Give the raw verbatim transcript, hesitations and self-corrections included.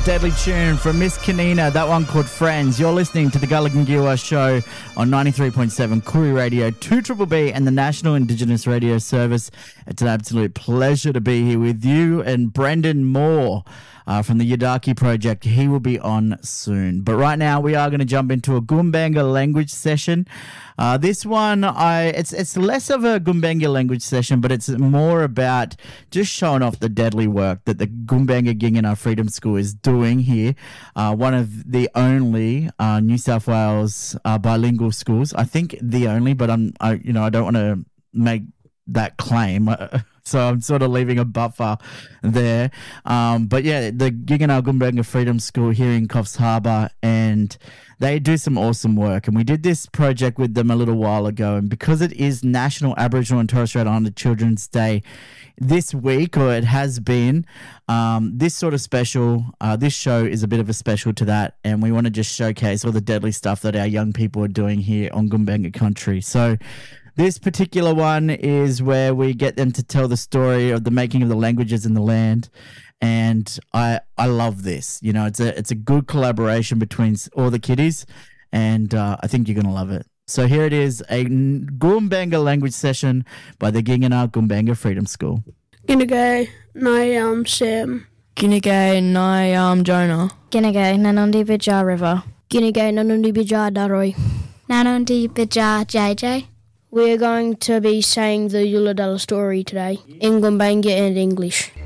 deadly tune from Miss Kanina, that one called Friends. You're listening to the Gulligan Giwa Show on ninety-three point seven Koori Radio, two B B B and the National Indigenous Radio Service. It's an absolute pleasure to be here with you and Brendan Moore uh, from the Yadaki Project. He will be on soon. But right now we are going to jump into a Gumbaynggirr language session. Uh, this one, I it's it's less of a Gumbaynggirr language session, but it's more about just showing off the deadly work that the Gumbaynggirr Giingana Freedom School is doing here. Uh, one of the only uh, New South Wales uh, bilingual schools. I think the only, but I'm I you know I don't want to make that claim. So I'm sort of leaving a buffer there. Um, but yeah, the Giingana Gumbaynggirr Freedom School here in Coffs Harbour, and they do some awesome work. And we did this project with them a little while ago. And because it is National Aboriginal and Torres Strait Islander Children's Day this week, or it has been, um, this sort of special, uh, this show is a bit of a special to that. And we want to just showcase all the deadly stuff that our young people are doing here on Gumbaynggirr country. So this particular one is where we get them to tell the story of the making of the languages in the land. And I I love this. You know, it's a it's a good collaboration between all the kiddies, and uh, I think you're going to love it. So here it is, a Gumbaynggirr language session by the Giingana Gumbaynggirr Freedom School. G'day, Nayam Sam. G'day, Nayam Jonah. G'day, Nanundi Bija River. G'day, Nanundi Bija Daroi. Nanundi Bija J J. We are going to be saying the Yuladala story today in Gumbaynggirr and English.